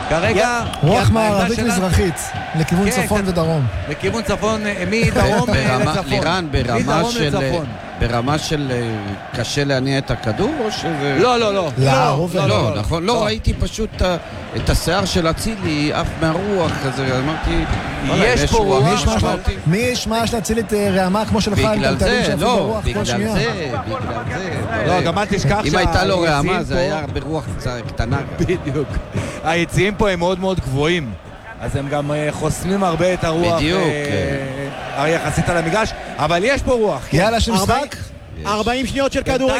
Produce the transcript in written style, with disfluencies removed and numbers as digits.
כרגע... רוח מערבית מזרחית, לכיוון צפון ודרום. לכיוון צפון, מדרום לצפון. לירן, ברמה של קשה להניע את הכדור או שזה... לא. לא, נכון. לא, ראיתי פשוט את השיער של אצילי, אף מהרוח, אז אמרתי... יש פה רוח. מי ישמע להציל את רעמה כמו שלך? בגלל זה, לא, בגלל זה. לא, גם אל תשכח אם הייתה לו רעמה, זה היה ברוח קטנה. בדיוק. היציאים פה הם מאוד מאוד גבוהים, אז הם גם חוסמים הרבה את הרוח. בדיוק. יחסית על המגרש, אבל יש פה רוח. יאללה, שמשחק. 40 שניות של כדורגל.